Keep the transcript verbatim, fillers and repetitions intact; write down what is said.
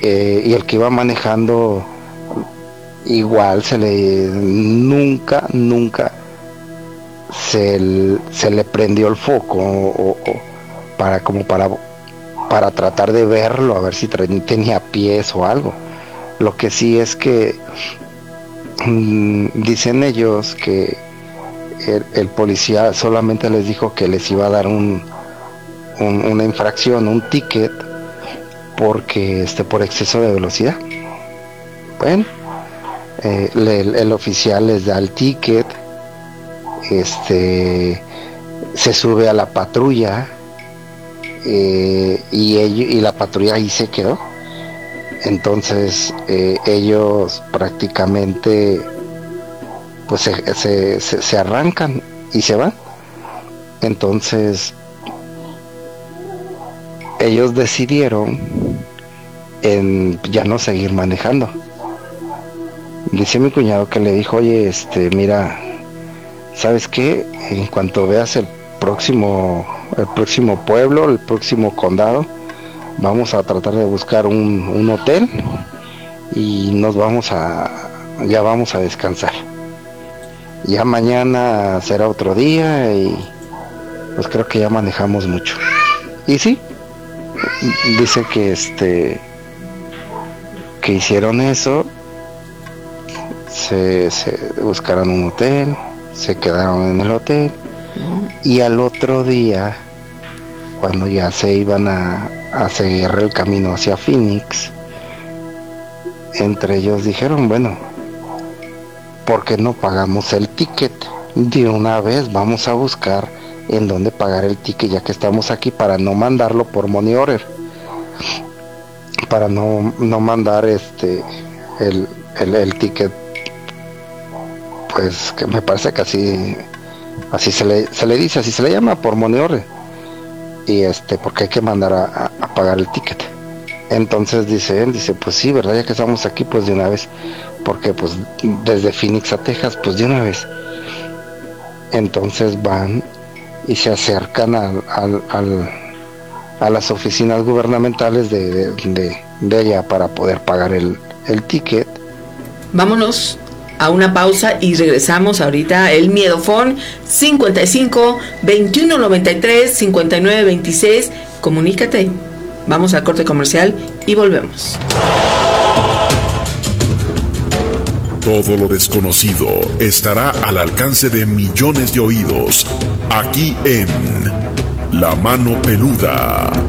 eh, y el que iba manejando igual se le nunca nunca se, se le prendió el foco o, o, para como para para tratar de verlo, a ver si tenía pies o algo. Lo que sí es que mmm, dicen ellos que el, el policía solamente les dijo que les iba a dar un, un una infracción, un ticket, porque este por exceso de velocidad. Bueno, eh, le, el oficial les da el ticket, este se sube a la patrulla, eh, y ellos, y la patrulla ahí se quedó. Entonces eh, ellos prácticamente pues se, se, se, se arrancan y se van. Entonces ellos decidieron en ya no seguir manejando. Dice mi cuñado que le dijo, oye, este, mira, ¿sabes qué? En cuanto veas el próximo, el próximo pueblo, el próximo condado, vamos a tratar de buscar un, un hotel y nos vamos a, ya vamos a descansar. Ya mañana será otro día y pues creo que ya manejamos mucho. Y sí, dice que este, que hicieron eso. Se, se buscaron un hotel, se quedaron en el hotel y al otro día, cuando ya se iban a, a seguir el camino hacia Phoenix, entre ellos dijeron, bueno, ¿por qué no pagamos el ticket? De una vez vamos a buscar en dónde pagar el ticket ya que estamos aquí, para no mandarlo por money order, para no, no mandar este el, el, el ticket, pues que me parece que así así se le se le dice, así se le llama, por money order, y este porque hay que mandar a, a, a pagar el ticket. Entonces dice él, dice, pues sí, verdad, ya que estamos aquí, pues de una vez, porque pues desde Phoenix a Texas, pues de una vez. Entonces van y se acercan al, al, al a las oficinas gubernamentales de, de, de, de allá para poder pagar el, el ticket. Vámonos a una pausa y regresamos ahorita. El Miedofón cincuenta y cinco, veintiuno noventa y tres, cincuenta y nueve veintiséis. Comunícate. Vamos al corte comercial y volvemos. Todo lo desconocido estará al alcance de millones de oídos, aquí en La Mano Peluda.